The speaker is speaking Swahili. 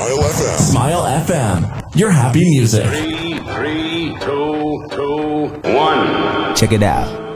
Smile FM. Smile FM. Your happy music. 3, 2, 2, 1. Check it out.